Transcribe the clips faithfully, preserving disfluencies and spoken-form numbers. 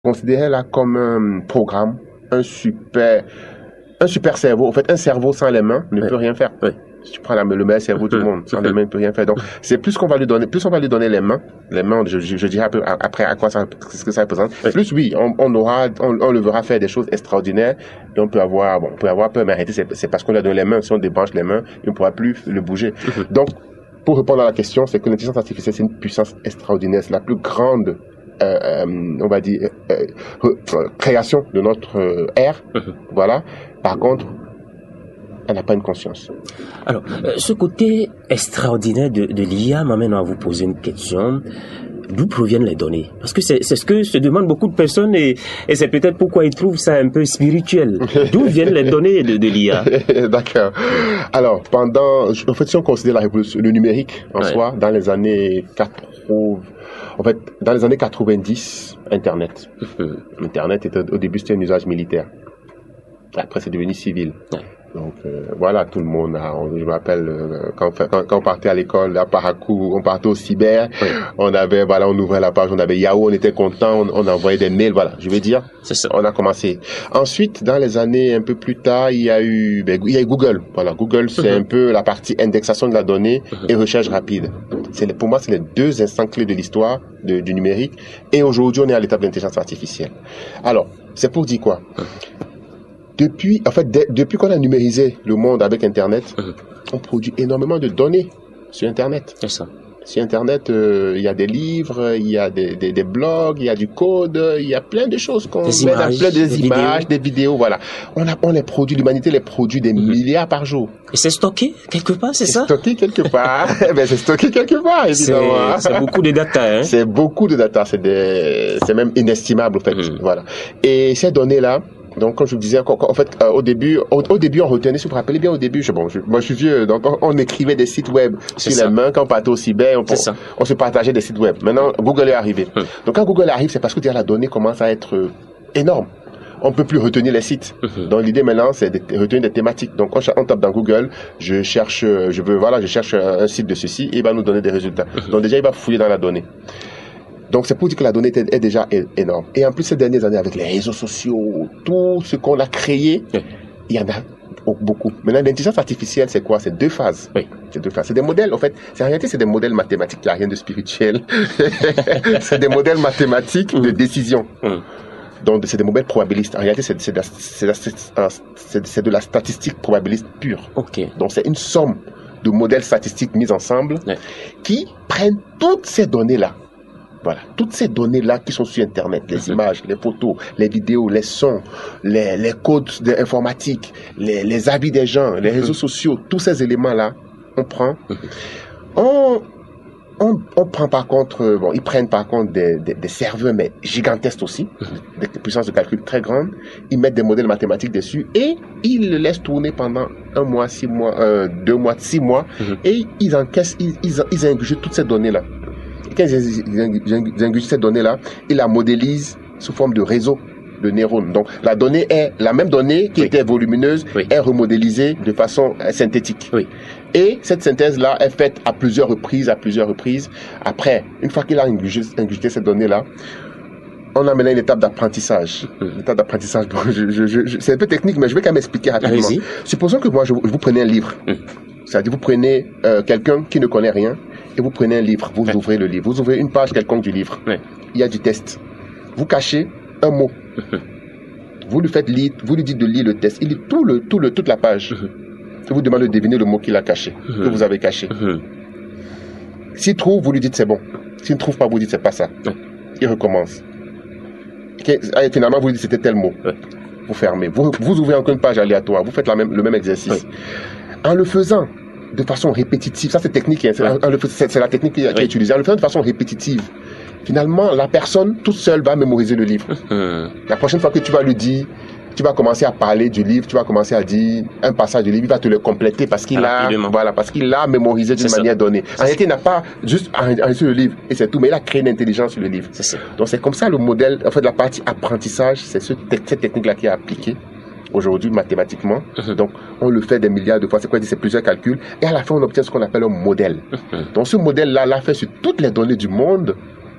considérer là comme un programme, un super, un super cerveau. En fait, un cerveau sans les mains ne oui. peut rien faire. Oui. Si tu prends la, le meilleur cerveau du monde, sans les mains, il ne peut rien faire. Donc, c'est plus qu'on va lui donner, plus on va lui donner les mains, les mains, je, je, je dirais après à quoi ça, ce que ça représente. Oui. Plus oui, on, on aura, on, on le verra faire des choses extraordinaires et on peut avoir, bon, on peut avoir peur, mais arrêtez, c'est, c'est parce qu'on lui a donné les mains. Si on débranche les mains, il ne pourra plus le bouger. Donc, pour répondre à la question, c'est que l'intelligence artificielle, c'est une puissance extraordinaire, c'est la plus grande Euh, euh, on va dire euh, euh, création de notre euh, ère. Mm-hmm. Voilà. Par contre, elle n'a pas une conscience. Alors, euh, ce côté extraordinaire de, de l'I A m'amène à vous poser une question. D'où proviennent les données? Parce que c'est, c'est ce que se demandent beaucoup de personnes et, et c'est peut-être pourquoi ils trouvent ça un peu spirituel. D'où viennent les données de, de l'I A? D'accord. Alors, pendant, en fait, si on considère la révolution, le numérique en ouais. soi, dans les années quatre-vingts, en fait, dans les années quatre-vingt-dix, Internet. Mmh. Internet, était, au début, c'était un usage militaire. Après, c'est devenu civil. Ouais. Donc, euh, voilà, tout le monde a, on, je me rappelle, euh, quand, quand, quand on partait à l'école, à Parakou, on partait au cyber, oui. on avait, voilà, on ouvrait la page, on avait Yahoo, on était content, on, on envoyait des mails, voilà, je vais dire. C'est ça. On a commencé. Ensuite, dans les années un peu plus tard, il y a eu, ben, il y a eu Google. Voilà, Google, c'est mm-hmm. un peu la partie indexation de la donnée mm-hmm. et recherche rapide. C'est les, pour moi, c'est les deux instants clés de l'histoire de, du numérique. Et aujourd'hui, on est à l'étape de l'intelligence artificielle. Alors, c'est pour dire quoi? Mm-hmm. Depuis, en fait, de, depuis qu'on a numérisé le monde avec Internet, mmh. on produit énormément de données sur Internet. C'est ça. Sur Internet, il euh, y a des livres, il y a des, des, des blogs, il y a du code, il y a plein de choses qu'on des met images, dans plein des, des images, vidéos. des vidéos, voilà. On, a, on les produit, l'humanité les produit des mmh. milliards par jour. Et c'est stocké quelque part, c'est, c'est ça? C'est stocké quelque part. ben, c'est stocké quelque part, évidemment. C'est, c'est beaucoup de data, hein? C'est beaucoup de data, c'est des, c'est même inestimable, en fait. Mmh. Voilà. Et ces données-là, donc, comme je vous disais, en fait, euh, au début, au, au début, on retenait, si vous vous rappelez bien, au début, je, bon, je, moi, je suis vieux, donc on, on écrivait des sites web c'est sur ça. les mains quand on partait au cyber, on, on, on se partageait des sites web. Maintenant, Google est arrivé. Hum. Donc, quand Google arrive, c'est parce que déjà la donnée commence à être euh, énorme. On peut plus retenir les sites. Hum. Donc, l'idée maintenant, c'est de retenir des thématiques. Donc, on, on tape dans Google, je cherche, je veux, voilà, je cherche un site de ceci, et il va nous donner des résultats. Hum. Donc, déjà, il va fouiller dans la donnée. Donc, c'est pour dire que la donnée est déjà énorme. Et en plus, ces dernières années, avec les réseaux sociaux, tout ce qu'on a créé, oui. il y en a beaucoup. Maintenant, l'intelligence artificielle, c'est quoi? C'est deux phases. Oui. C'est deux phases. C'est des modèles, en fait. C'est, en réalité, c'est des modèles mathématiques. Il n'y a rien de spirituel. C'est des modèles mathématiques mmh. de décision. Mmh. Donc, c'est des modèles probabilistes. En réalité, c'est, c'est, de, la, c'est, de, c'est, c'est de la statistique probabiliste pure. Okay. Donc, c'est une somme de modèles statistiques mis ensemble oui. qui prennent toutes ces données-là. Voilà, toutes ces données-là qui sont sur Internet, les mm-hmm. images, les photos, les vidéos, les sons, les, les codes informatiques, les, les habits des gens, les mm-hmm. réseaux sociaux, tous ces éléments-là, on prend. Mm-hmm. On, on, on prend par contre, bon, ils prennent par contre des, des, des serveurs, mais gigantesques aussi, mm-hmm. des puissances de calcul très grandes. Ils mettent des modèles mathématiques dessus et ils le laissent tourner pendant un mois, six mois, euh, deux mois, six mois, mm-hmm. et ils encaissent, ils, ils, ils ingurgitent toutes ces données-là. Quand ils ingurgitent cette donnée-là, ils la modélisent sous forme de réseau de neurones. Donc, la donnée est, la même donnée qui oui. était volumineuse oui. est remodélisée de façon synthétique. Oui. Et cette synthèse-là est faite à plusieurs reprises, à plusieurs reprises. Après, une fois qu'il a ingurgité cette donnée-là, on a maintenant une étape d'apprentissage. Mmh. Une étape d'apprentissage. Bon, je, je, je, c'est un peu technique, mais je vais quand même expliquer rapidement. Allez-y. Supposons que moi, je, je vous prenez un livre. Mmh. C'est-à-dire, vous prenez euh, quelqu'un qui ne connaît rien et vous prenez un livre. Vous ouais. ouvrez le livre. Vous ouvrez une page quelconque du livre. Ouais. Il y a du test. Vous cachez un mot. Mmh. Vous lui faites lire, vous lui dites de lire le test. Il lit tout le, tout le, toute la page. Mmh. Et vous demandez de deviner le mot qu'il a caché, mmh. que vous avez caché. Mmh. S'il trouve, vous lui dites c'est bon. S'il ne trouve pas, vous dites c'est pas ça. Ouais. Il recommence. Et finalement, vous lui dites c'était tel mot. Ouais. Vous fermez. Vous, vous ouvrez encore une page aléatoire. Vous faites la même, le même exercice. Ouais. En le faisant de façon répétitive, ça c'est technique, hein, c'est, ouais. la, c'est, c'est la technique qui, oui. qui est utilisée. En le faisant de façon répétitive, finalement, la personne toute seule va mémoriser le livre. Mmh. La prochaine fois que tu vas lui dire, tu vas commencer à parler du livre, tu vas commencer à dire un passage du livre, il va te le compléter parce qu'il a, voilà, parce qu'il l'a mémorisé d'une c'est manière ça. donnée. En réalité, il n'a pas juste enregistré le livre et c'est tout, mais il a créé une intelligence sur le livre. C'est ça. Donc c'est comme ça le modèle, en fait, la partie apprentissage, c'est ce, cette technique-là qui est appliquée aujourd'hui mathématiquement. Mmh. Donc on le fait des milliards de fois, c'est quoi, c'est plusieurs calculs et à la fin on obtient ce qu'on appelle un modèle. Mmh. Donc ce modèle-là, l'a fait sur toutes les données du monde.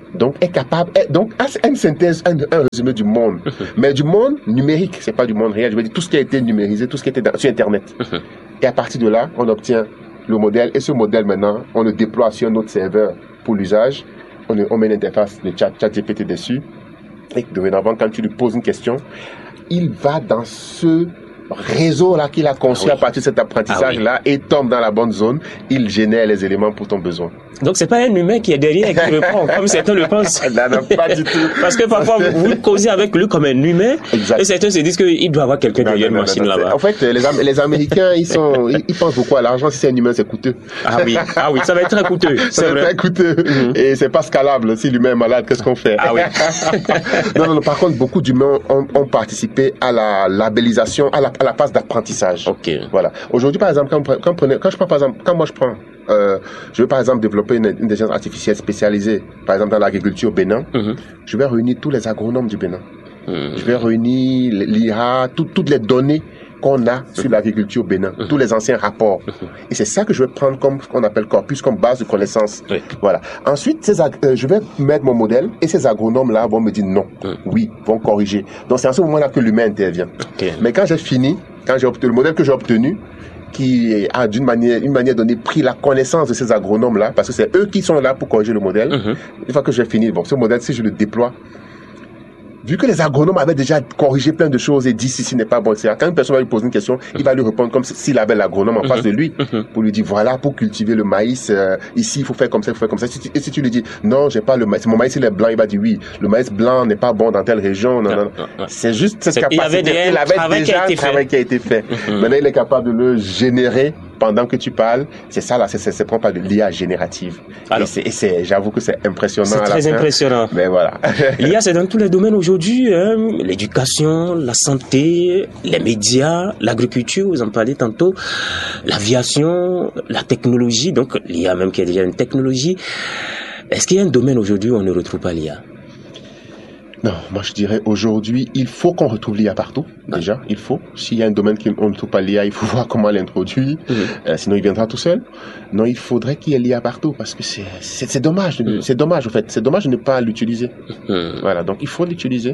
Donc, est capable, est, donc, a une synthèse, un, un résumé du monde. Mais du monde numérique, c'est pas du monde réel. Je veux dire, tout ce qui a été numérisé, tout ce qui était dans, sur Internet. Et à partir de là, on obtient le modèle. Et ce modèle, maintenant, on le déploie sur notre serveur pour l'usage. On, on met l'interface de chat, chat G P T dessus. Et dorénavant, quand tu lui poses une question, il va dans ce réseau-là qu'il a conçu ah oui. à partir de cet apprentissage-là ah oui. et tombe dans la bonne zone. Il génère les éléments pour ton besoin. Donc, c'est pas un humain qui est derrière et qui répond, comme certains le pensent. Non, non, pas du tout. Parce que parfois, vous, vous causez avec lui comme un humain, exact. Et certains se disent qu'il doit avoir quelqu'un derrière une machine non, non, là-bas. En fait, les, les Américains, ils sont, ils, ils pensent beaucoup à l'argent. Si c'est un humain, c'est coûteux. Ah oui, ah oui, ça va être très coûteux. Ça va être très coûteux. Mm-hmm. Et c'est pas scalable. Si l'humain est malade, qu'est-ce qu'on fait? Ah oui. non, non, non, par contre, beaucoup d'humains ont, ont participé à la labellisation, à la, à la phase d'apprentissage. Ok. Voilà. Aujourd'hui, par exemple, quand, quand, prenez, quand je prends, par exemple, quand moi je prends, Euh, je veux par exemple développer une, une intelligence artificielle spécialisée, par exemple dans l'agriculture au Bénin. Mm-hmm. Je vais réunir tous les agronomes du Bénin. Mm-hmm. Je vais réunir l'I A, tout, toutes les données qu'on a mm-hmm. sur l'agriculture au Bénin, mm-hmm. tous les anciens rapports. Mm-hmm. Et c'est ça que je vais prendre comme ce qu'on appelle corpus, comme base de connaissances. Oui. Voilà. Ensuite, ces ag- euh, je vais mettre mon modèle et ces agronomes-là vont me dire non, mm-hmm. oui, vont corriger. Donc c'est à ce moment-là que l'humain intervient. Okay. Mais quand j'ai fini, quand j'ai obtenu le modèle que j'ai obtenu, qui a d'une manière, une manière donnée pris la connaissance de ces agronomes-là, parce que c'est eux qui sont là pour corriger le modèle. Mm-hmm. Une fois que j'ai fini, bon, ce modèle, si je le déploie, vu que les agronomes avaient déjà corrigé plein de choses et dit si ce n'est pas bon, c'est-à-dire quand une personne va lui poser une question, mm-hmm. il va lui répondre comme s'il avait l'agronome en mm-hmm. face de lui, mm-hmm. pour lui dire voilà, pour cultiver le maïs, euh, ici il faut faire comme ça, il faut faire comme ça. Si tu, et si tu lui dis non, j'ai pas le maïs, mon maïs il est blanc, il va dire oui, le maïs blanc n'est pas bon dans telle région. Non, non, non. non. C'est juste cette capacité. Il avait, des, il avait travail déjà un travail qui a été fait. Mm-hmm. Maintenant il est capable de le générer pendant que tu parles. C'est ça là, c'est c'est, c'est propre à de l'I A générative. Alors, et c'est, et c'est, j'avoue que c'est impressionnant. C'est très fin. impressionnant. Mais voilà. L'I A c'est dans tous les domaines aujourd'hui, hein, l'éducation, la santé, les médias, l'agriculture, vous en parlez tantôt, l'aviation, la technologie, donc l'I A même qui est déjà une technologie. Est-ce qu'il y a un domaine aujourd'hui où on ne retrouve pas l'I A? Non, moi je dirais aujourd'hui, il faut qu'on retrouve l'I A partout, déjà, il faut. S'il y a un domaine qu'on ne trouve pas l'I A, il faut voir comment l'introduire, mmh. euh, sinon il viendra tout seul. Non, il faudrait qu'il y ait l'I A partout, parce que c'est, c'est, c'est dommage, mmh. c'est dommage en fait, c'est dommage de ne pas l'utiliser. Mmh. Voilà, donc il faut l'utiliser.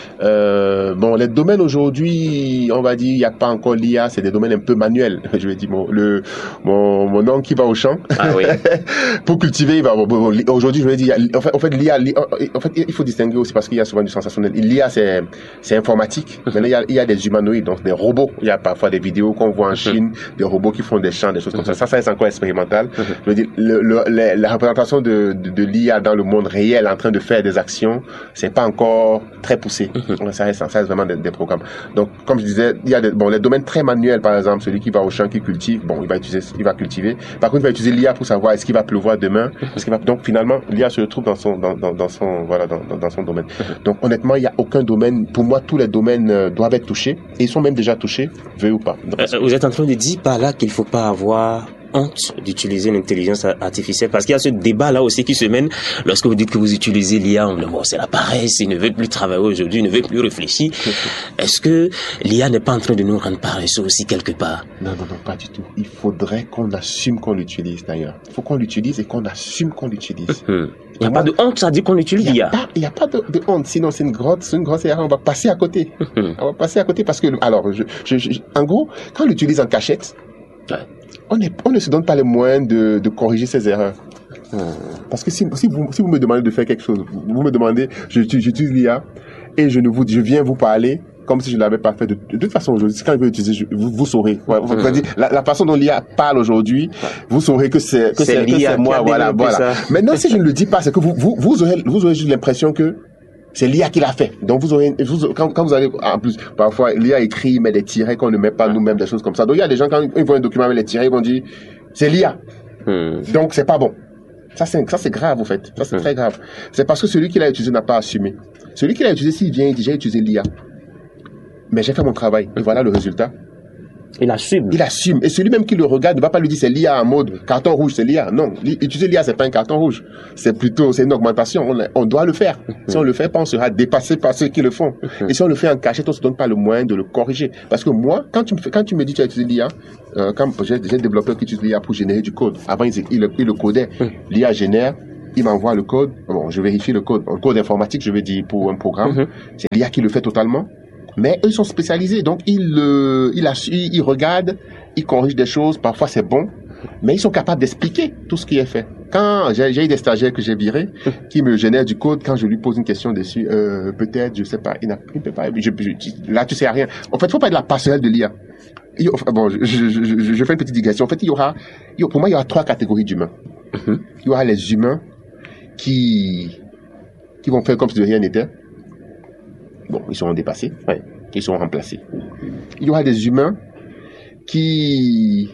Euh, bon, les domaines aujourd'hui, on va dire, il n'y a pas encore l'I A, c'est des domaines un peu manuels. Je vais dire, mon, le, mon, mon oncle qui va au champ, ah, oui. pour cultiver, il va, bon, bon, aujourd'hui je vais dire, en fait, en fait l'I A, en fait, il faut distinguer aussi parce qu'il y a souvent du sensationnel. L'I A, c'est, c'est informatique. Maintenant, il y a, il y a des humanoïdes, donc des robots. Il y a parfois des vidéos qu'on voit en Chine, des robots qui font des chants, des choses comme ça. Ça, ça, c'est encore expérimental. Je veux dire, le, le, la, la représentation de, de, de l'I A dans le monde réel en train de faire des actions, c'est pas encore très poussé. Ça reste, ça reste vraiment des, des programmes. Donc, comme je disais, il y a des, bon, les domaines très manuels, par exemple, celui qui va au champ, qui cultive, bon, il va utiliser, il va cultiver. Par contre, il va utiliser l'I A pour savoir est-ce qu'il va pleuvoir demain, est-ce qu'il va, donc finalement, l'I A se retrouve dans son, dans, dans, dans son, voilà, dans, dans, dans son domaine. Donc, honnêtement, il n'y a aucun domaine, pour moi, tous les domaines euh, doivent être touchés, et ils sont même déjà touchés, veuillez ou pas. Donc, euh, vous êtes en train de dire par là qu'il ne faut pas avoir honte d'utiliser l'intelligence artificielle, parce qu'il y a ce débat là aussi qui se mène lorsque vous dites que vous utilisez l'I A, on dit bon, c'est la paresse, il ne veut plus travailler aujourd'hui, il ne veut plus réfléchir. Est-ce que l'I A n'est pas en train de nous rendre paresseux aussi quelque part? Non, non, non, pas du tout. Il faudrait qu'on assume qu'on l'utilise d'ailleurs. Il faut qu'on l'utilise et qu'on assume qu'on l'utilise. Hum. Il n'y a moi, pas de honte, ça dit qu'on utilise l'I A. Il n'y a pas de, de honte, sinon c'est une grosse, c'est une grosse erreur, on va passer à côté. On va passer à côté parce que, alors, je, je, je, en gros, quand on l'utilise en cachette, ouais. On, est, on ne se donne pas les moyens de, de corriger ces erreurs. Hmm. Parce que si, si, vous, si vous me demandez de faire quelque chose, vous me demandez, j'utilise l'I A et je, ne vous, je viens vous parler comme si je ne l'avais pas fait. De, de toute façon, aujourd'hui, quand je vais l'utiliser, je, vous, vous saurez. Ouais, vous, mmh. dire, la, la façon dont l'I A parle aujourd'hui, ouais. vous saurez que c'est, que c'est, c'est, que c'est moi. Voilà, voilà. Maintenant, si je ne le dis pas, c'est que vous, vous, vous, aurez, vous aurez juste l'impression que c'est l'I A qui l'a fait. Donc vous aurez, vous, quand, quand vous allez, en plus, parfois, l'I A écrit, mais des tirets qu'on ne met pas nous-mêmes, des choses comme ça. Donc il y a des gens, quand ils voient un document avec les tirets, ils vont dire, c'est l'I A. Hmm. Donc c'est pas bon. Ça c'est, ça c'est grave, en fait. Ça c'est hmm. très grave. C'est parce que celui qui l'a utilisé n'a pas assumé. Celui qui l'a utilisé, s'il vient, il dit, j'ai utilisé l'I A. Mais j'ai fait mon travail. Et voilà le résultat. Il assume. Il assume. Et celui même qui le regarde ne va pas lui dire c'est l'I A en mode carton rouge, c'est l'I A. Non, utiliser l'I A, c'est pas un carton rouge. C'est plutôt, c'est une augmentation. On, on doit le faire. Si on le fait pas, on sera dépassé par ceux qui le font. Et si on le fait en cachette, on se donne pas le moyen de le corriger. Parce que moi, quand tu me fais, quand tu me dis que tu as utilisé l'I A, euh, quand j'ai des développeurs qui utilisent l'I A pour générer du code. Avant, ils, ils, ils le codaient. L'I A génère il m'envoie le code. Bon, je vérifie le code. Le code informatique, je vais dire, pour un programme. Mm-hmm. C'est l'I A qui le fait totalement. Mais eux, ils sont spécialisés. Donc, ils, euh, ils, ils, ils regardent, ils corrigent des choses. Parfois, c'est bon. Mais ils sont capables d'expliquer tout ce qui est fait. Quand j'ai, j'ai eu des stagiaires que j'ai virés, qui me génèrent du code, quand je lui pose une question dessus, euh, peut-être, je sais pas, il n'a, il peut pas, je, je, là, tu sais rien. En fait, il faut pas être la passerelle de l'I A. Il, enfin, bon, je, je, je, je fais une petite digression. En fait, il y aura, il, pour moi, il y aura trois catégories d'humains. Mm-hmm. Il y aura les humains qui, qui vont faire comme si de rien n'était. Bon, ils seront dépassés. Ouais. Ils seront remplacés. Il y aura des humains qui,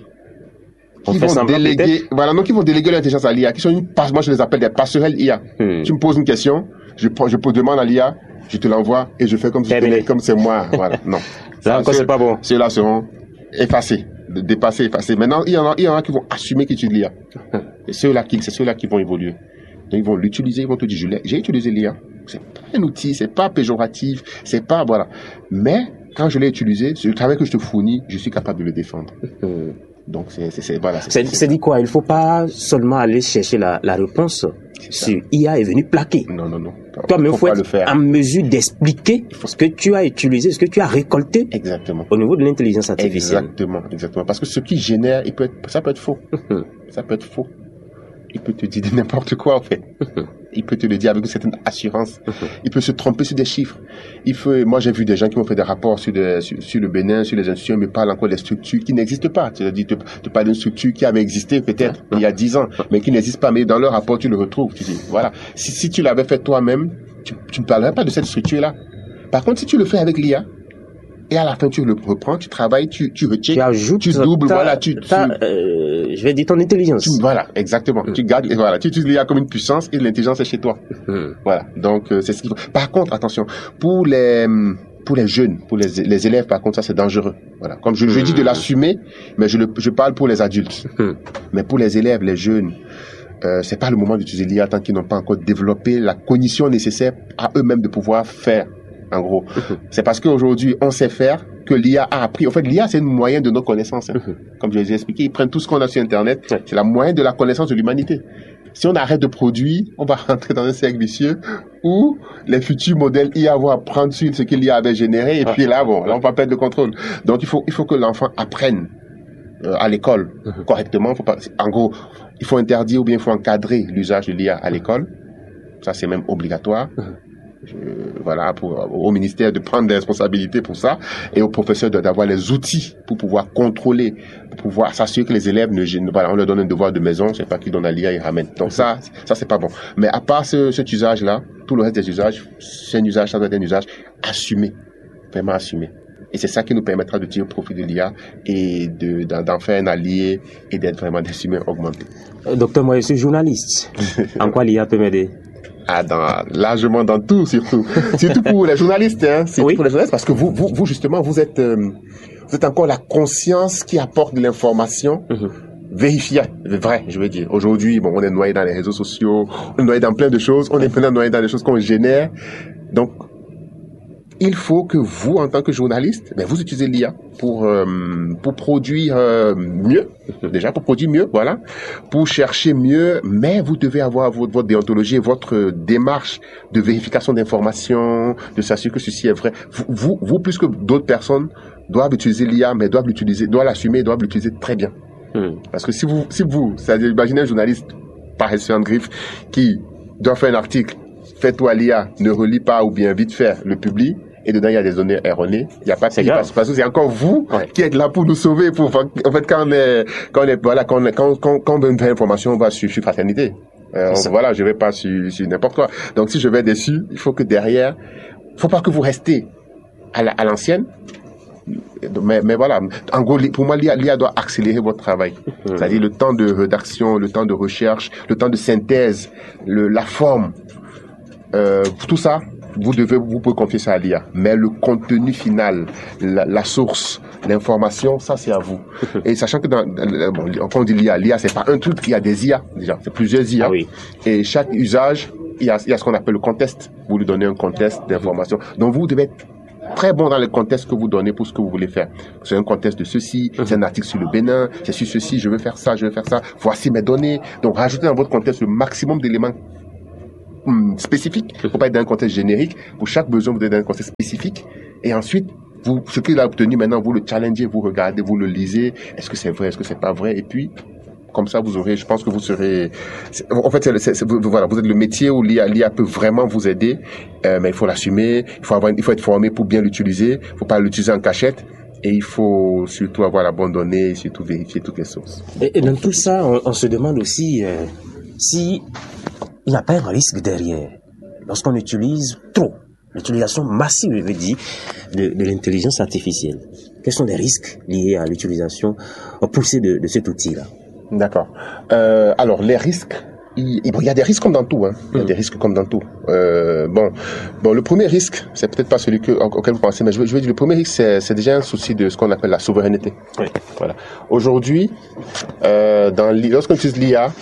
qui vont déléguer, voilà, donc ils vont déléguer l'intelligence à l'I A, qui sont une passe, moi je les appelle des passerelles I A. Hmm. Tu me poses une question, je prends, je demande à l'I A, je te l'envoie et je fais comme si c'était, comme c'est moi, voilà. Non. Ça encore, c'est pas bon. Ceux-là seront effacés, dépassés, effacés. Maintenant, il y en a, il y en a qui vont assumer qu'ils utilisent l'I A. Et ceux-là qui, c'est ceux-là qui vont évoluer. Donc ils vont l'utiliser, ils vont te dire, je l'ai, j'ai utilisé l'I A. C'est pas un outil, c'est pas péjoratif, c'est pas, voilà. Mais, quand je l'ai utilisé, le travail que je te fournis, je suis capable de le défendre. Hmm. Donc, c'est, c'est, c'est, voilà. C'est, c'est, c'est dit quoi? Il faut pas seulement aller chercher la, la réponse sur I A est venu plaquer. Non, non, non. Toi-même, il faut être en mesure d'expliquer ce que tu as utilisé, ce que tu as récolté. Exactement. Au niveau de l'intelligence artificielle. Exactement, exactement. Parce que ce qui génère, il peut être, ça peut être faux. Ça peut être faux. Il peut te dire n'importe quoi, en fait. Il peut te le dire avec une certaine assurance. Il peut se tromper sur des chiffres. Il faut, moi, j'ai vu des gens qui m'ont fait des rapports sur, des, sur, sur le Bénin, sur les institutions, mais parlent encore des structures qui n'existent pas. C'est-à-dire, tu te parles d'une structure qui avait existé peut-être il y a dix ans, mais qui n'existe pas. Mais dans leur rapport, tu le retrouves. Tu dis, voilà. Si, si tu l'avais fait toi-même, tu, tu ne parlerais pas de cette structure-là. Par contre, si tu le fais avec l'I A, et à la fin, tu le reprends, tu travailles, tu, tu recheckes, tu ajoutes, tu doubles, voilà, tu, tu euh, je vais dire ton intelligence. Tu, voilà, exactement. Mm. Tu gardes, voilà, tu utilises l'I A comme une puissance et l'intelligence est chez toi. Mm. Voilà. Donc, euh, c'est ce qu'il faut. Par contre, attention, pour les, pour les jeunes, pour les, les élèves, par contre, ça, c'est dangereux. Voilà. Comme je, je mm. dis de l'assumer, mais je le, je parle pour les adultes. Mm. Mais pour les élèves, les jeunes, euh, c'est pas le moment d'utiliser l'I A tant qu'ils n'ont pas encore développé la cognition nécessaire à eux-mêmes de pouvoir faire. En gros, mm-hmm. c'est parce qu'aujourd'hui, on sait faire que l'I A a appris. En fait, l'I A, c'est une moyenne de nos connaissances. Hein. Mm-hmm. Comme je les ai expliqué, ils prennent tout ce qu'on a sur Internet. Ouais. C'est la moyenne de la connaissance de l'humanité. Si on arrête de produire, on va rentrer dans un cercle vicieux où les futurs modèles I A vont apprendre sur ce que l'I A avait généré. Et ouais. puis là, bon, là, on va perdre le contrôle. Donc, il faut, il faut que l'enfant apprenne euh, à l'école mm-hmm. correctement. Faut pas, en gros, il faut interdire ou bien il faut encadrer l'usage de l'I A à l'école. Ça, c'est même obligatoire. Mm-hmm. Je, voilà, pour, au ministère de prendre des responsabilités pour ça et aux professeurs de, d'avoir les outils pour pouvoir contrôler, pour pouvoir s'assurer que les élèves ne, voilà, on leur donne un devoir de maison, c'est pas qu'ils donnent à l'I A, ils ramènent. Donc ça, ça c'est pas bon. Mais à part ce, cet usage-là, tout le reste des usages, c'est un usage, ça doit être un usage assumé, vraiment assumé. Et c'est ça qui nous permettra de tirer profit de l'I A et de, d'en, d'en faire un allié et d'être vraiment des humains augmentés. Euh, docteur, moi je suis journaliste. En quoi l'I A peut m'aider? Ah, dans, largement dans tout, surtout. Surtout pour les journalistes, hein. C'est oui. pour les journalistes, parce que vous, vous, vous, justement, vous êtes, euh, vous êtes encore la conscience qui apporte de l'information mm-hmm. vérifiée, vrai, je veux dire. Aujourd'hui, bon, on est noyé dans les réseaux sociaux, on est noyé dans plein de choses, on est plein noyé dans des choses qu'on génère. Donc, il faut que vous, en tant que journaliste, ben, vous utilisez l'I A pour, euh, pour produire euh, mieux, déjà pour produire mieux, voilà, pour chercher mieux, mais vous devez avoir votre, votre déontologie, votre démarche de vérification d'informations, de s'assurer que ceci est vrai. Vous, vous, vous plus que d'autres personnes, doivent utiliser l'I A, mais doivent l'utiliser, doivent l'assumer, doivent l'utiliser très bien. Mmh. Parce que si vous, si vous, c'est-à-dire, imaginez un journaliste, par exemple, griffe, qui doit faire un article, faites-toi l'I A, ne relit pas ou bien vite faire, le publie, et dedans il y a des données erronées, il n'y a pas de c'est parce, parce que c'est encore vous ouais. qui êtes là pour nous sauver, pour, en fait, quand on est, quand on est, voilà, quand on est, quand, quand, quand on veut une vraie information, on va sur, sur Fraternité. Euh, on, voilà, je vais pas sur, sur n'importe quoi. Donc si je vais dessus, il faut que derrière, faut pas que vous restez à, la, à l'ancienne, mais, mais voilà, en gros, pour moi, l'I A, l'I A doit accélérer votre travail. Mmh. C'est-à-dire le temps de rédaction, le temps de recherche, le temps de synthèse, le, la forme, euh, tout ça, vous devez, vous pouvez confier ça à l'I A. Mais le contenu final, la, la source, l'information, ça c'est à vous. Et sachant que dans, bon, quand on dit l'I A, l'I A c'est pas un truc, il y a des I A déjà, c'est plusieurs I A. Ah oui. Et chaque usage, il y a, il y a ce qu'on appelle le contexte. Vous lui donnez un contexte d'information. Donc vous devez être très bon dans le contexte que vous donnez pour ce que vous voulez faire. C'est un contexte de ceci, c'est un article sur le Bénin, c'est sur ceci, je veux faire ça, je veux faire ça, voici mes données. Donc, rajoutez dans votre contexte le maximum d'éléments hum, spécifiques. Il ne faut pas être dans un contexte générique. Pour chaque besoin, vous êtes dans un contexte spécifique. Et ensuite, vous, ce qu'il a obtenu maintenant, vous le challengez, vous regardez, vous le lisez. Est-ce que c'est vrai, est-ce que c'est pas vrai? Et puis, comme ça, vous aurez, je pense que vous serez, en fait, c'est, c'est, c'est, voilà, vous êtes le métier où l'I A, l'I A peut vraiment vous aider, euh, mais il faut l'assumer, il faut avoir, il faut être formé pour bien l'utiliser, il faut pas l'utiliser en cachette, et il faut surtout avoir la bonne donnée, et surtout vérifier toutes les sources. Et, et dans tout ça, on, on se demande aussi, euh, si il n'y a pas un risque derrière, lorsqu'on utilise trop, l'utilisation massive, je veux dire, de, de l'intelligence artificielle. Quels sont les risques liés à l'utilisation poussée de, de cet outil-là? D'accord. Euh, alors, les risques, il, il y a des risques comme dans tout. Hein. Il y a des risques comme dans tout. Euh, bon, bon, le premier risque, c'est peut-être pas celui que, auquel vous pensez, mais je veux, je veux dire, le premier risque, c'est, c'est déjà un souci de ce qu'on appelle la souveraineté. Oui. Voilà. Aujourd'hui, euh, dans lorsqu'on utilise l'I A,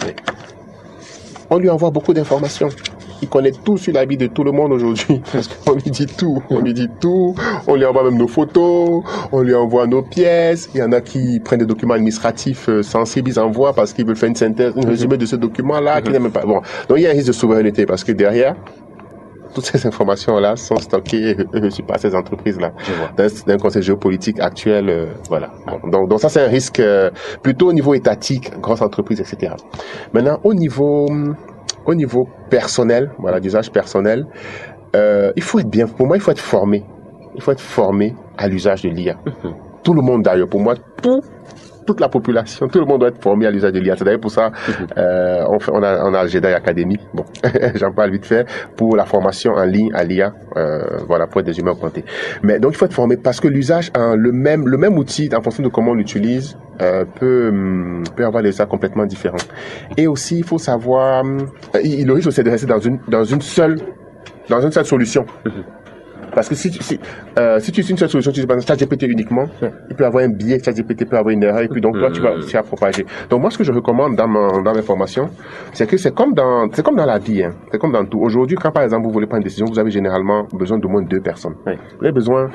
on lui envoie beaucoup d'informations. Il connaît tout sur la vie de tout le monde aujourd'hui. Parce qu'on lui dit tout. On lui dit tout. On lui envoie même nos photos. On lui envoie nos pièces. Il y en a qui prennent des documents administratifs euh, sensibles, ils envoient parce qu'ils veulent faire une synthèse, un résumé de ce document-là, qui n'est même pas. Bon. Donc il y a un risque de souveraineté parce que derrière, toutes ces informations-là sont stockées euh, par ces entreprises-là. Dans, dans un contexte géopolitique actuel, euh, voilà. Bon. Donc, donc ça, c'est un risque euh, plutôt au niveau étatique, grosses entreprises, et cetera. Maintenant, au niveau... Au niveau personnel, voilà, d'usage personnel, euh, il faut être bien, pour moi, il faut être formé. Il faut être formé à l'usage de l'I A. Mm-hmm. Tout le monde d'ailleurs, pour moi, tout, toute la population, tout le monde doit être formé à l'usage de l'I A. C'est d'ailleurs pour ça, mm-hmm. euh, on, fait, on a, on a le Jedi Academy, bon, j'en parle vite fait, pour la formation en ligne à l'I A, euh, voilà, pour être des humains augmentés. Mais donc, il faut être formé parce que l'usage, hein, le même, le même outil, en fonction de comment on l'utilise, Euh, peut peut avoir des usages complètement différents. Et aussi, il faut savoir, euh, il, le risque c'est de rester dans une dans une seule dans une seule solution. Parce que si tu si, euh, si tu utilises une seule solution, tu utilises ChatGPT uniquement, il peut avoir un biais, ChatGPT peut avoir une erreur, et puis donc toi tu vas tu vas propager. Donc moi ce que je recommande dans ma, dans mes formations, c'est que c'est comme dans c'est comme dans la vie, hein. C'est comme dans tout. Aujourd'hui, quand par exemple vous voulez prendre une décision, vous avez généralement besoin d'au moins deux personnes. Oui. Vous avez besoin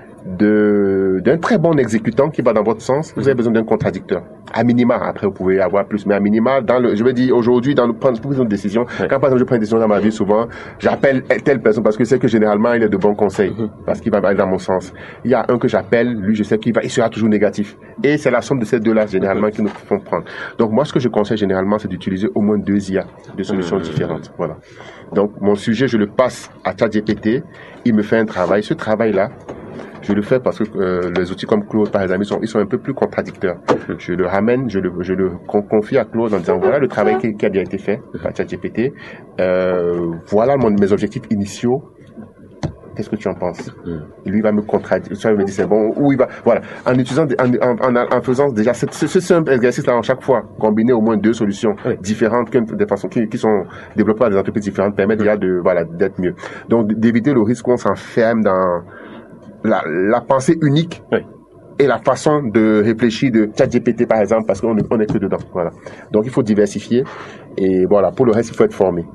de d'un très bon exécutant qui va dans votre sens, vous avez besoin d'un contradicteur. À minima, après vous pouvez avoir plus, mais à minima, dans le, je veux dire, aujourd'hui, dans le prendre une décision, ouais. Quand par exemple je prends une décision dans ma vie, souvent, j'appelle telle personne parce que je sais que généralement il a de bons conseils, mm-hmm. parce qu'il va aller dans mon sens. Il y a un que j'appelle, lui je sais qu'il va, il sera toujours négatif. Et c'est la somme de ces deux-là généralement mm-hmm. qui nous font prendre. Donc moi ce que je conseille généralement, c'est d'utiliser au moins deux I A, deux solutions mm-hmm. différentes. Voilà. Donc mon sujet, je le passe à ChatGPT, il me fait un travail. Ce travail-là, je le fais parce que euh, les outils comme Claude, par exemple, ils sont, ils sont un peu plus contradicteurs. Je le ramène, je le, je le confie à Claude en disant voilà le travail qui, qui a bien été fait par ChatGPT. Euh, voilà mon, mes objectifs initiaux. Qu'est-ce que tu en penses? Et lui il va me contredire. Il va me dire c'est bon. Ou il va, voilà, en utilisant, en, en, en, en faisant déjà ce, ce simple exercice-là, en chaque fois, combiner au moins deux solutions oui. différentes, des façons qui, qui sont développées par des entreprises différentes, permet déjà de, voilà, d'être mieux. Donc d'éviter le risque qu'on s'enferme dans La, la pensée unique oui. et la façon de réfléchir de ChatGPT par exemple parce qu'on on est que dedans. Voilà. Donc il faut diversifier et voilà, pour le reste il faut être formé.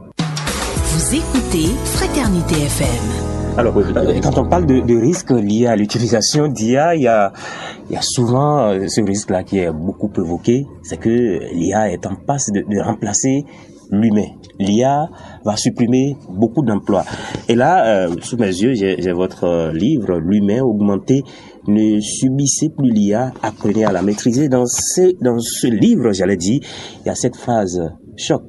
Vous écoutez Fraternité F M. Alors, quand on parle de, de risques liés à l'utilisation d'I A, il y a, il y a souvent ce risque-là qui est beaucoup évoqué, c'est que l'I A est en passe de, de remplacer l'humain. L'I A va supprimer beaucoup d'emplois. Et là, euh, sous mes yeux, j'ai, j'ai votre livre, L'humain augmenté. Ne subissez plus l'I A, apprenez à la maîtriser. Dans ce, dans ce livre, j'allais dire, il y a cette phrase choc.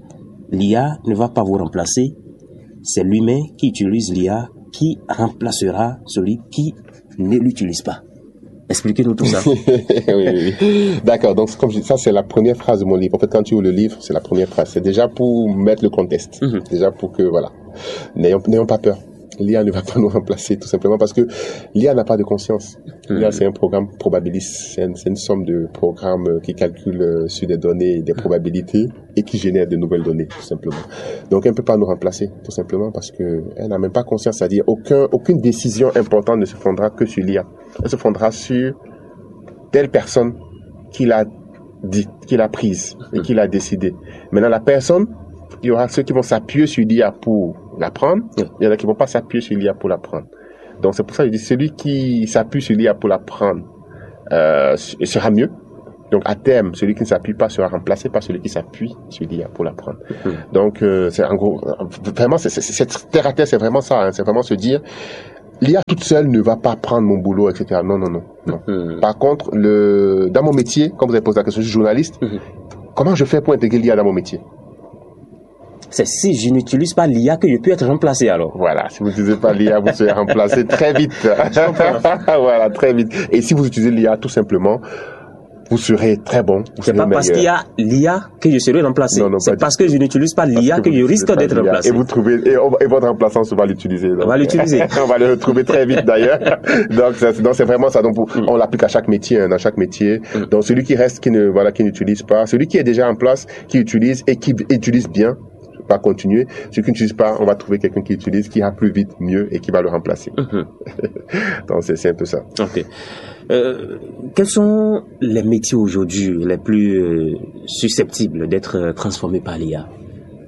L'I A ne va pas vous remplacer. C'est l'humain qui utilise l'I A qui remplacera celui qui ne l'utilise pas. Expliquez-nous tout ça. oui, oui, oui. D'accord. Donc, comme je dis, ça, c'est la première phrase de mon livre. En fait, quand tu ouvres le livre, c'est la première phrase. C'est déjà pour mettre le contexte. Mm-hmm. Déjà pour que, voilà. N'ayons, n'ayons pas peur. L'I A ne va pas nous remplacer, tout simplement parce que l'I A n'a pas de conscience. Mmh. L'I A, c'est un programme probabiliste. C'est une, c'est une somme de programmes qui calculent sur des données, des probabilités et qui génèrent de nouvelles données, tout simplement. Donc, elle ne peut pas nous remplacer, tout simplement parce que elle n'a même pas conscience. C'est-à-dire, aucun, aucune décision importante ne se fondera que sur l'I A. Elle se fondera sur telle personne qui l'a dit, qui l'a prise et qui l'a décidé. Maintenant, la personne, il y aura ceux qui vont s'appuyer sur l'I A pour l'apprendre. Il y en a qui ne vont pas s'appuyer sur l'I A pour l'apprendre. Donc c'est pour ça que je dis celui qui s'appuie sur l'I A pour l'apprendre euh, sera mieux. Donc à terme, celui qui ne s'appuie pas sera remplacé par celui qui s'appuie sur l'I A pour l'apprendre. Mmh. Donc euh, c'est en gros, vraiment, c'est, c'est, c'est terre à terre, c'est vraiment ça. Hein, c'est vraiment se dire, l'I A toute seule ne va pas prendre mon boulot, et cetera. Non, non, non. non. Mmh. Par contre, le, dans mon métier, comme vous avez posé la question, je suis journaliste, mmh. comment je fais pour intégrer l'I A dans mon métier? C'est si je n'utilise pas l'I A que je peux être remplacé alors. Voilà, si vous n'utilisez pas l'I A, vous serez remplacé très vite. Voilà, très vite. Et si vous utilisez l'I A, tout simplement, vous serez très bon. C'est pas parce qu'il y a l'I A que je serai remplacé. Non, non, c'est parce que je n'utilise pas l'I A que, que je risque d'être remplacé. Et vous trouvez, et, on, et votre remplaçant va l'utiliser. On va l'utiliser. On va le retrouver très vite d'ailleurs. Donc, c'est, donc c'est vraiment ça. Donc, pour, mm. on l'applique à chaque métier, hein, dans chaque métier. Mm. Donc, celui qui reste, qui ne, voilà, qui n'utilise pas, celui qui est déjà en place, qui utilise et qui utilise bien, pas continuer. Ceux qui n'utilisent pas, on va trouver quelqu'un qui utilise, qui a plus vite, mieux et qui va le remplacer. Mm-hmm. Donc c'est, c'est un peu ça. Ok. Euh, quels sont les métiers aujourd'hui les plus euh, susceptibles d'être transformés par l'I A?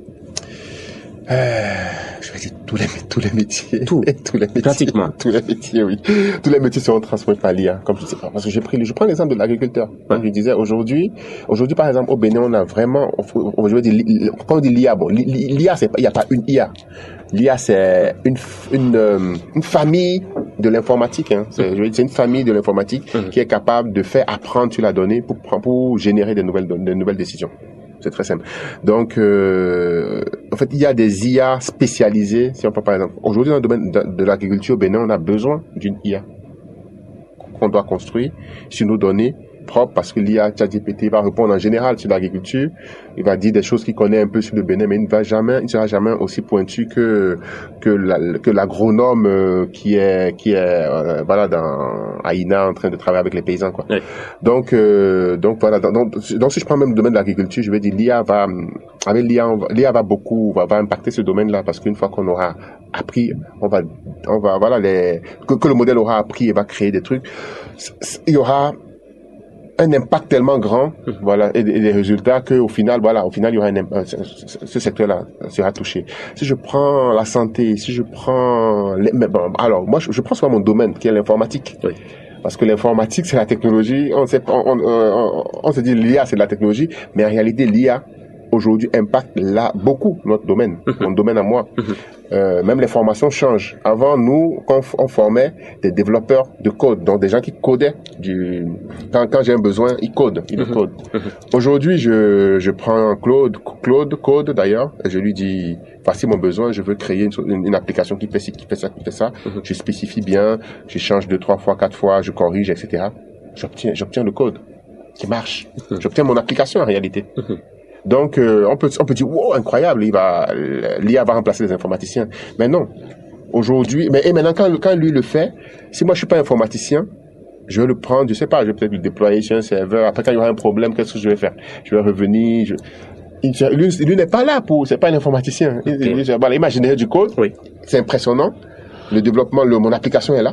Euh, je vais dire tous les tous les métiers, tout, tous les métiers, pratiquement tous les métiers, oui, tous les métiers seront transformés par l'I A. Comme je sais pas, parce que j'ai pris, je prends l'exemple de l'agriculteur. Comme je disais aujourd'hui, aujourd'hui par exemple au Bénin, on a vraiment, je veux dire, quand on dit l'I A, bon, l'I A c'est pas, il y a pas une I A. L'I A c'est une une une famille de l'informatique. Hein. C'est, je veux dire, c'est une famille de l'informatique mmh. qui est capable de faire apprendre sur la donnée pour pour générer de nouvelles de nouvelles décisions. C'est très simple. Donc, euh, en fait, il y a des I A spécialisées. Si on prend par exemple, aujourd'hui dans le domaine de, de l'agriculture au Bénin, on a besoin d'une I A qu'on doit construire sur nos données propres, parce que l'I A ChatGPT va répondre en général sur l'agriculture. Il va dire des choses qu'il connaît un peu sur le Bénin, mais il ne va jamais, il ne sera jamais aussi pointu que que, la, que l'agronome euh, qui est qui est euh, voilà dans à I N A en train de travailler avec les paysans, quoi. Oui. Donc euh, donc voilà. Donc, donc si je prends même le domaine de l'agriculture, je vais dire l'I A va avec l'I A, l'I A va beaucoup va, va impacter ce domaine-là, parce qu'une fois qu'on aura appris, on va on va voilà les que, que le modèle aura appris et va créer des trucs, il y aura un impact tellement grand, voilà, et, et des résultats que au final, voilà, au final, il y aura un, un ce, ce secteur-là sera touché. Si je prends la santé, si je prends, les, mais bon, alors moi, je, je prends sur mon domaine qui est l'informatique. Oui. Parce que l'informatique, c'est la technologie. On, sait, on, on, on, on se dit l'I A, c'est de la technologie, mais en réalité, l'I A aujourd'hui impacte là beaucoup notre domaine, mon domaine à moi. Euh, même les formations changent. Avant, nous, quand on formait des développeurs de code, donc des gens qui codaient du, quand, quand j'ai un besoin, ils codent, ils mm-hmm. codent. Mm-hmm. Aujourd'hui, je, je prends Claude, Claude code d'ailleurs, et je lui dis, voici mon besoin, je veux créer une, une, une application qui fait ci, qui fait ça, qui fait ça. Mm-hmm. Je spécifie bien, je change deux, trois fois, quatre fois, je corrige, et cetera. J'obtiens, j'obtiens le code qui marche. Mm-hmm. J'obtiens mon application en réalité. Mm-hmm. Donc, euh, on peut, on peut dire, wow, incroyable, il va, l'I A va remplacer les informaticiens. Mais non. Aujourd'hui, mais, et maintenant, quand, quand lui le fait, si moi je suis pas informaticien, je vais le prendre, je sais pas, je vais peut-être le déployer sur un serveur. Après, quand il y aura un problème, qu'est-ce que je vais faire? Je vais revenir, je, il, lui, lui n'est pas là pour, c'est pas un informaticien. Okay. Il, il, voilà, il m'a généré du code. Oui. C'est impressionnant. Le développement, le, mon application est là.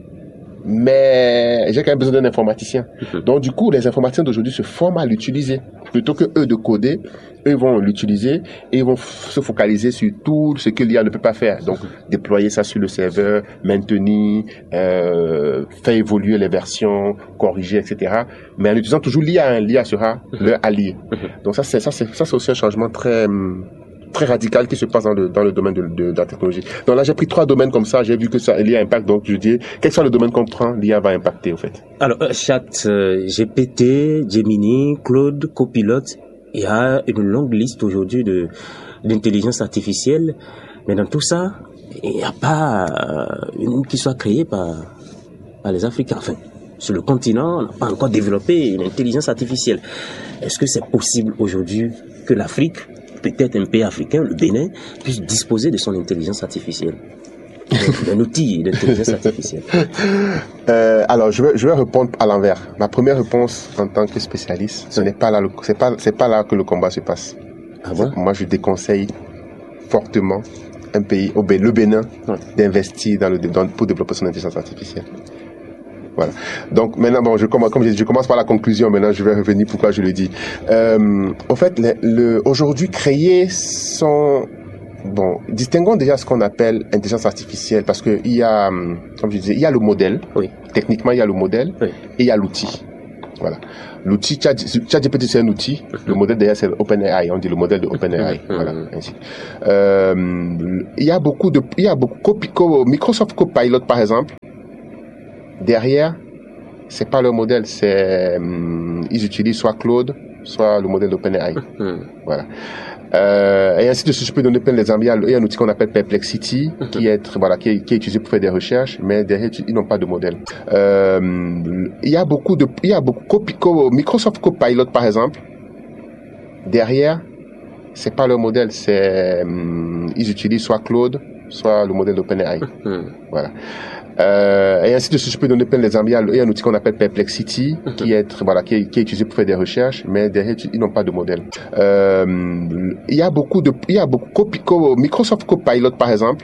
Mais j'ai quand même besoin d'un informaticien. Mm-hmm. Donc du coup, les informaticiens d'aujourd'hui se forment à l'utiliser. Plutôt que eux de coder, eux vont l'utiliser et ils vont f- se focaliser sur tout ce que l'I A ne peut pas faire. Donc déployer ça sur le serveur, maintenir, euh, faire évoluer les versions, corriger, et cetera. Mais en utilisant toujours l'I A, hein, l'I A sera mm-hmm. leur allié. Mm-hmm. Donc ça c'est ça c'est ça c'est aussi un changement très très radical qui se passe dans le dans le domaine de, de, de la technologie. Donc là, j'ai pris trois domaines comme ça, j'ai vu que ça l'I A impact, donc je dis quel que soit le domaine qu'on prend, l'I A va impacter au fait. Alors, euh, Chat euh, G P T, Gemini, Claude, Copilot, il y a une longue liste aujourd'hui de d'intelligence artificielle, mais dans tout ça, il n'y a pas euh, une qui soit créée par par les Africains. Enfin, sur le continent, on n'a pas encore développé une intelligence artificielle. Est-ce que c'est possible aujourd'hui que l'Afrique, peut-être un pays africain, le Bénin, puisse disposer de son intelligence artificielle, d'un outil d'intelligence artificielle? euh, Alors, je vais, je vais répondre à l'envers. Ma première réponse en tant que spécialiste, ce n'est pas là, le, c'est pas, c'est pas là que le combat se passe. Ah bon? Moi, je déconseille fortement un pays, au Bénin, le Bénin, ouais. d'investir dans le, dans, pour développer son intelligence artificielle. Voilà. Donc maintenant, bon, je commence, comme je dis, je commence par la conclusion. Maintenant, je vais revenir pourquoi je le dis. Euh, en fait, le, le, aujourd'hui, créer son Bon, distinguons déjà ce qu'on appelle intelligence artificielle, parce que il y a, comme je disais, il y a le modèle. Oui. Techniquement, il y a le modèle oui. et il y a l'outil. Voilà. L'outil, ChatGPT, c'est un outil. Mm-hmm. Le modèle derrière, c'est OpenAI. On dit le modèle de OpenAI. Mm-hmm. Voilà. Ainsi. Euh, il y a beaucoup de, il y a beaucoup, Microsoft Copilot, par exemple. Derrière, c'est pas leur modèle, c'est, hum, ils utilisent soit Claude, soit le modèle d'OpenAI. Mm-hmm. Voilà. Euh, et ainsi de suite, je peux donner plein d'exemples. Il y a, il y a un outil qu'on appelle Perplexity, mm-hmm. qui est, voilà, qui est, qui est utilisé pour faire des recherches, mais derrière, ils n'ont pas de modèle. Euh, il y a beaucoup de, il y a beaucoup, Microsoft Copilot, par exemple. Derrière, c'est pas leur modèle, c'est, hum, ils utilisent soit Claude, soit le modèle d'OpenAI. Mm-hmm. Voilà. Euh, et ainsi de suite, je peux donner plein d'exemples. Il y a, il y a un outil qu'on appelle Perplexity, mm-hmm. qui est, voilà, qui est, qui est utilisé pour faire des recherches, mais derrière, ils n'ont pas de modèle. Euh, il y a beaucoup de, il y a beaucoup, Microsoft Copilot, par exemple.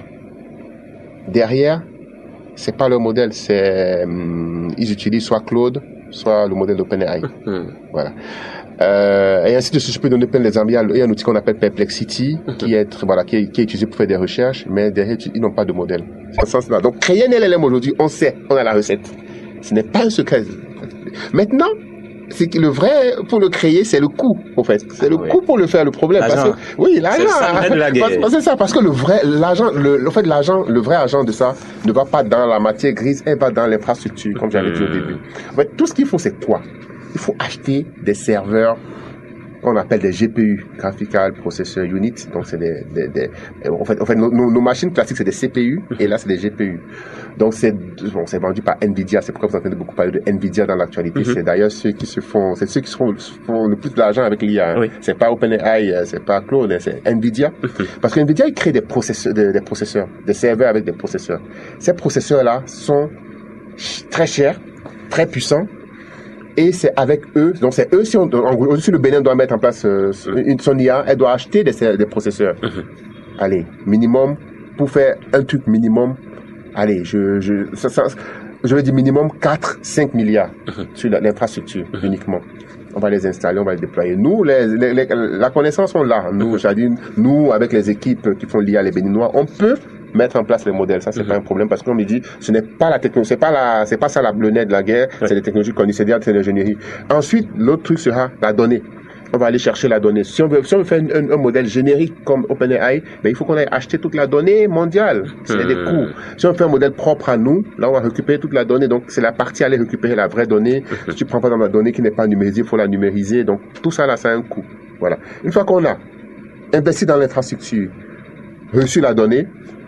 Derrière, c'est pas leur modèle, c'est, hum, ils utilisent soit Claude, soit le modèle d'OpenAI. Mm-hmm. Voilà. Euh, et ainsi de suite, je peux donner plein d'exemples. Il y a, il y a un outil qu'on appelle Perplexity, mm-hmm. qui est, voilà, qui est, qui est utilisé pour faire des recherches, mais derrière, ils n'ont pas de modèle. Dans ce sens-là. Donc, créer un L L M aujourd'hui, on sait, on a la recette. Ce n'est pas un secret. Maintenant, c'est que le vrai, pour le créer, c'est le coût, en fait. C'est le oui. coût pour le faire, le problème. Parce que, oui, l'argent. C'est, c'est ça, parce que le vrai, l'argent, le, en fait, l'argent, le vrai argent de ça ne va pas dans la matière grise, elle va dans l'infrastructure, comme j'avais mmh. dit au début. En fait, tout ce qu'il faut, c'est quoi? Il faut acheter des serveurs qu'on appelle des G P U, Graphical Processor Unit. Donc, c'est des, des, des en fait, en fait nos, nos machines classiques, c'est des C P U, et là, c'est des G P U. Donc, c'est, bon, c'est vendu par Nvidia. C'est pourquoi vous entendez beaucoup parler de Nvidia dans l'actualité. Mm-hmm. C'est d'ailleurs ceux qui se font, c'est ceux qui se font, font le plus d'argent avec l'I A. Hein. Oui. C'est pas OpenAI, c'est pas Claude, c'est Nvidia. Mm-hmm. Parce que Nvidia, ils créent des processeurs, des, des processeurs, des serveurs avec des processeurs. Ces processeurs-là sont très chers, très puissants. Et c'est avec eux, donc c'est eux, si, on, en gros, si le Bénin doit mettre en place euh, une, son I A, elle doit acheter des, des processeurs. Mm-hmm. Allez, minimum, pour faire un truc minimum, allez, je, je, ça, ça, je veux dire minimum quatre, cinq milliards mm-hmm. sur l'infrastructure mm-hmm. uniquement. On va les installer, on va les déployer. Nous, les, les, les, la connaissance, on l'a. Nous, mm-hmm. j'allais dire, nous, avec les équipes qui font l'I A, les Béninois, on peut mettre en place les modèles. Ça, c'est mm-hmm. pas un problème parce qu'on me dit, ce n'est pas la technologie, c'est pas la, c'est pas ça la, le nez de la guerre, ouais. c'est les technologies connues, c'est c'est l'ingénierie. Ensuite, l'autre truc sera la donnée. On va aller chercher la donnée. Si on veut, si on veut faire un, un, un modèle générique comme OpenAI, ben, il faut qu'on aille acheter toute la donnée mondiale. C'est mmh. des coûts. Si on fait un modèle propre à nous, là, on va récupérer toute la donnée. Donc, c'est la partie aller récupérer la vraie donnée. Mmh. Si tu prends pas dans la donnée qui n'est pas numérisée, il faut la numériser. Donc, tout ça, là, ça a un coût. Voilà. Une fois qu'on a investi dans l'infrastructure, reçu la donnée,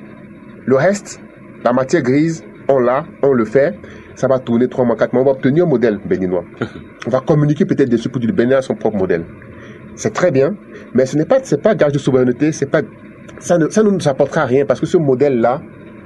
le reste, la matière grise, on l'a, on le fait. Ça va tourner trois mois, quatre mois. On va obtenir un modèle béninois. On va communiquer peut-être dessus pour dire le Bénin a son propre modèle. C'est très bien, mais ce n'est pas, c'est pas gage de souveraineté. C'est pas, ça ne, ça ne nous apportera rien parce que ce modèle-là,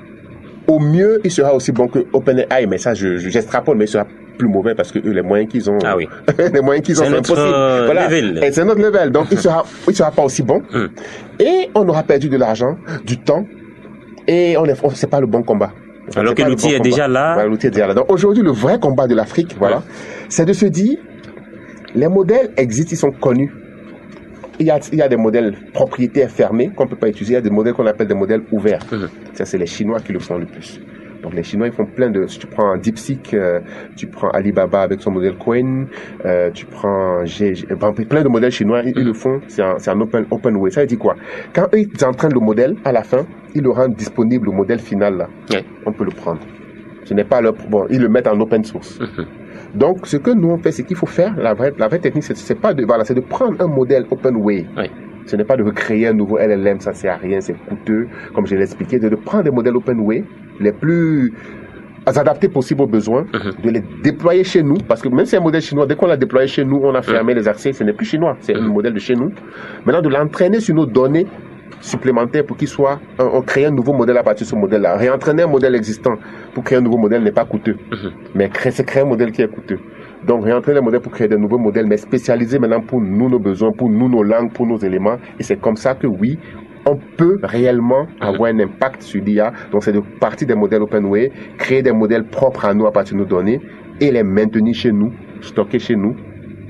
au mieux, il sera aussi bon que OpenAI. Mais ça, je, je j'extrapole, mais il sera plus mauvais parce que eux, les moyens qu'ils ont, ah oui. les moyens qu'ils ont, c'est, c'est impossible. Euh, voilà. Level. Et c'est notre level. Donc, il sera, il sera pas aussi bon. Mm. Et on aura perdu de l'argent, du temps, et on est, on, c'est pas le bon combat. Enfin, alors que l'outil bon est combat. déjà là. Voilà, l'outil est déjà là. Donc aujourd'hui, le vrai combat de l'Afrique, voilà, ouais. c'est de se dire, les modèles existent, ils sont connus. Il y a, il y a des modèles propriétaires fermés qu'on peut pas utiliser. Il y a des modèles qu'on appelle des modèles ouverts. Mmh. Ça, c'est les Chinois qui le font le plus. Donc les Chinois, ils font plein de... Si tu prends DeepSeek, euh, tu prends Alibaba avec son modèle Qwen, euh, tu prends G, G, plein de modèles chinois, ils, mmh. ils le font. C'est un, c'est un open, open way. Ça veut dire quoi? Quand eux, ils entraînent le modèle, à la fin, ils le rendent disponible, le modèle final là. Ouais. On peut le prendre. Ce n'est pas leur... Bon, ils le mettent en open source. Mmh. Donc, ce que nous on fait, c'est qu'il faut faire, la vraie, la vraie technique, c'est, c'est pas de, voilà, c'est de prendre un modèle open way. Ouais. Ce n'est pas de recréer un nouveau L L M, ça sert à rien, c'est coûteux, comme je l'ai expliqué, de, de prendre des modèles open way, les plus adaptés possibles aux besoins, mm-hmm. de les déployer chez nous, parce que même si c'est un modèle chinois, dès qu'on l'a déployé chez nous, on a fermé mm-hmm. les accès, ce n'est plus chinois, c'est mm-hmm. un modèle de chez nous. Maintenant, de l'entraîner sur nos données supplémentaires pour qu'il soit, on, on crée un nouveau modèle à partir de ce modèle-là. Réentraîner un modèle existant pour créer un nouveau modèle n'est pas coûteux, mm-hmm. mais créer, c'est créer un modèle qui est coûteux. Donc, réentraîner les modèles pour créer de nouveaux modèles, mais spécialisés maintenant pour nous, nos besoins, pour nous, nos langues, pour nos éléments. Et c'est comme ça que, oui, on peut réellement avoir un impact sur l'I A. Donc, c'est de partir des modèles OpenWay, créer des modèles propres à nous à partir de nos données et les maintenir chez nous, stocker chez nous.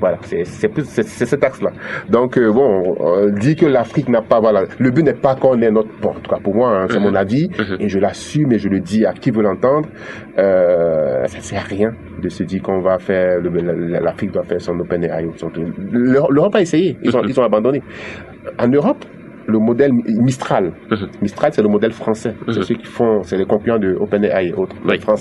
Voilà, c'est c'est plus c'est, c'est cet axe-là. Donc euh, bon, on dit que l'Afrique n'a pas, voilà, le but n'est pas qu'on ait notre, bon, en tout cas pour moi, hein, c'est mm-hmm. mon avis, mm-hmm. et je l'assume et je le dis à qui veut l'entendre. Euh, ça sert à rien de se dire qu'on va faire, le, l'Afrique doit faire son OpenAI. L'Europe a essayé, ils ont mm-hmm. ils ont abandonné. En Europe, le modèle Mistral, mm-hmm. Mistral c'est le modèle français, mm-hmm. c'est ceux qui font, c'est les concurrents de OpenAI et autres, oui. français.